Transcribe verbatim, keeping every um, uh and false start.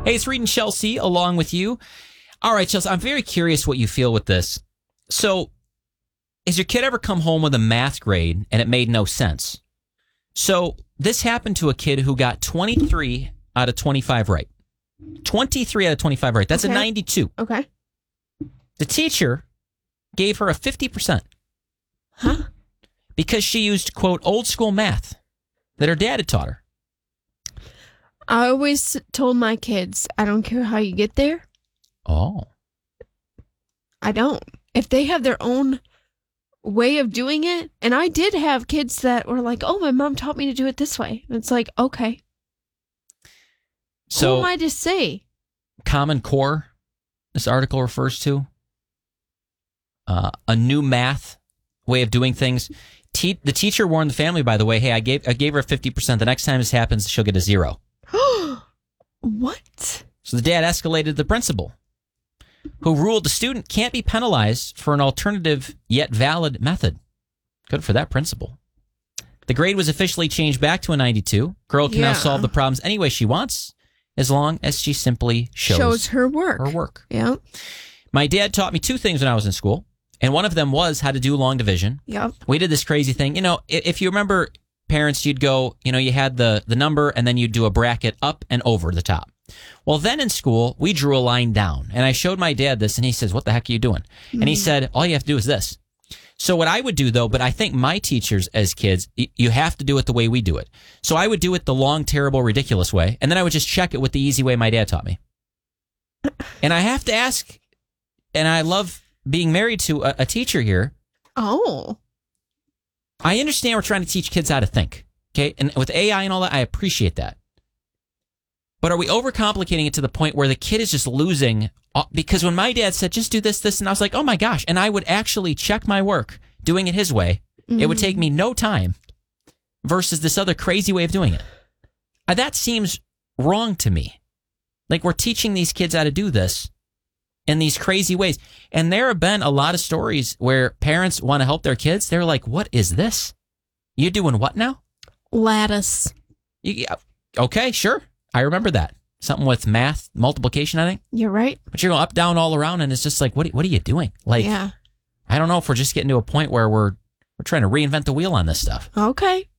Hey, it's Reed and Chelsea along with you. All right, Chelsea, I'm very curious what you feel with this. So, has your kid ever come home with a math grade and it made no sense? So, this happened to a kid who got twenty-three out of twenty-five right. twenty-three out of twenty-five right. That's okay. A ninety-two. Okay. The teacher gave her a fifty percent. Huh? Because she used, quote, old school math that her dad had taught her. I always told my kids, I don't care how you get there. Oh. I don't. If they have their own way of doing it, and I did have kids that were like, oh, my mom taught me to do it this way. And it's like, okay. So, who am I to say? Common Core, this article refers to. Uh, a new math way of doing things. Te- the teacher warned the family, by the way, hey, I gave I gave her fifty percent. The next time this happens, she'll get a zero. What? So the dad escalated to the principal, who ruled the student can't be penalized for an alternative yet valid method. Good for that principal. The grade was officially changed back to a ninety-two. Girl can yeah. now solve the problems any way she wants, as long as she simply shows, shows her work. Her work. Yeah. My dad taught me two things when I was in school, and one of them was how to do long division. Yep. We did this crazy thing. You know, if you remember, parents, you'd go, you know, you had the, the number, and then you'd do a bracket up and over the top. Well, then in school, we drew a line down, and I showed my dad this, and he says, what the heck are you doing? Mm. And he said, all you have to do is this. So what I would do, though, but I think my teachers as kids, you have to do it the way we do it. So I would do it the long, terrible, ridiculous way, and then I would just check it with the easy way my dad taught me. And I have to ask, and I love being married to a, a teacher here. Oh. I understand we're trying to teach kids how to think, okay? And with A I and all that, I appreciate that. But are we overcomplicating it to the point where the kid is just losing? Because when my dad said, just do this, this, and I was like, oh my gosh. And I would actually check my work doing it his way. Mm-hmm. It would take me no time versus this other crazy way of doing it. Uh, that seems wrong to me. Like we're teaching these kids how to do this in these crazy ways. And there have been a lot of stories where parents want to help their kids. They're like, what is this? You doing what now? Lattice. You, okay, sure. I remember that. Something with math, multiplication, I think. You're right. But you're going up, down, all around, and it's just like, what, what are you doing? Like, yeah. I don't know if we're just getting to a point where we're we're trying to reinvent the wheel on this stuff. Okay.